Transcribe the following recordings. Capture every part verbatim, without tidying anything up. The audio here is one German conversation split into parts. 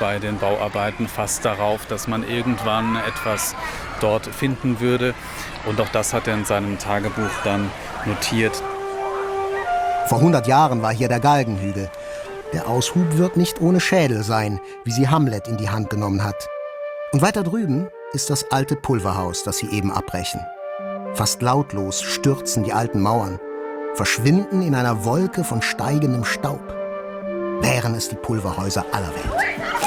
bei den Bauarbeiten fast darauf, dass man irgendwann etwas dort finden würde. Und auch das hat er in seinem Tagebuch dann notiert. Vor hundert Jahren war hier der Galgenhügel. Der Aushub wird nicht ohne Schädel sein, wie sie Hamlet in die Hand genommen hat. Und weiter drüben ist das alte Pulverhaus, das sie eben abbrechen. Fast lautlos stürzen die alten Mauern, verschwinden in einer Wolke von steigendem Staub. Wären es die Pulverhäuser aller Welt.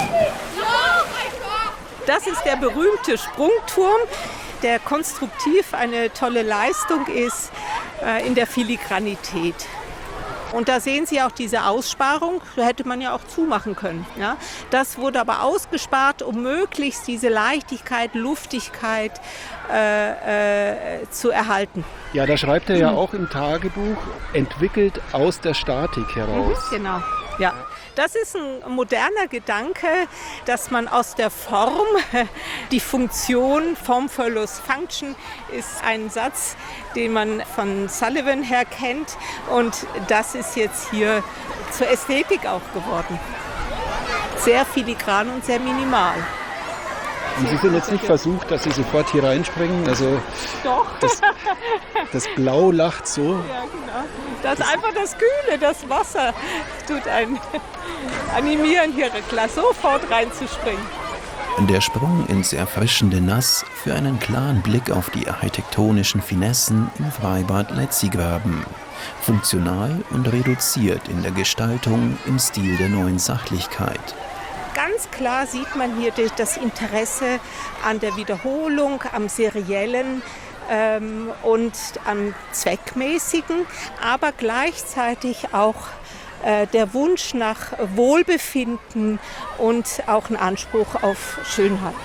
Das ist der berühmte Sprungturm, der konstruktiv eine tolle Leistung ist äh, in der Filigranität. Und da sehen Sie auch diese Aussparung, da hätte man ja auch zumachen können. Ja? Das wurde aber ausgespart, um möglichst diese Leichtigkeit, Luftigkeit äh, äh, zu erhalten. Ja, da schreibt er ja auch im Tagebuch, entwickelt aus der Statik heraus. Mhm, genau, ja. Das ist ein moderner Gedanke, dass man aus der Form, die Funktion, Form follows Function, ist ein Satz, den man von Sullivan her kennt. Und das ist jetzt hier zur Ästhetik auch geworden. Sehr filigran und sehr minimal. Und Sie sind jetzt nicht versucht, dass Sie sofort hier reinspringen? Also Doch. Das, das Blau lacht so. Ja, genau. Das ist einfach das Kühle, das Wasser tut einen animieren, hier gleich sofort reinzuspringen. Der Sprung ins erfrischende Nass für einen klaren Blick auf die architektonischen Finessen im Freibad Letzigraben. Funktional und reduziert in der Gestaltung im Stil der neuen Sachlichkeit. Ganz klar sieht man hier das Interesse an der Wiederholung, am Seriellen ähm, und am Zweckmäßigen, aber gleichzeitig auch äh, der Wunsch nach Wohlbefinden und auch ein Anspruch auf Schönheit.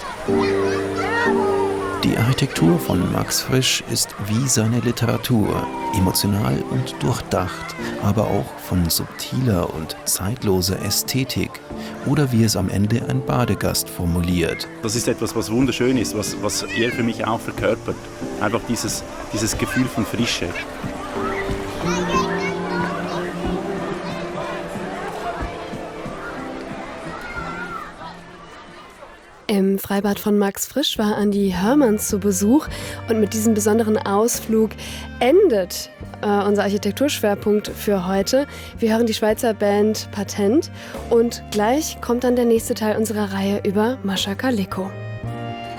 Die Architektur von Max Frisch ist wie seine Literatur, emotional und durchdacht, aber auch von subtiler und zeitloser Ästhetik. Oder wie es am Ende ein Badegast formuliert. Das ist etwas, was wunderschön ist, was, was er für mich auch verkörpert. Einfach dieses, dieses Gefühl von Frische. Im Freibad von Max Frisch war Andi Hörmanns zu Besuch und mit diesem besonderen Ausflug endet äh, unser Architekturschwerpunkt für heute. Wir hören die Schweizer Band Patent und gleich kommt dann der nächste Teil unserer Reihe über Mascha Kaleko.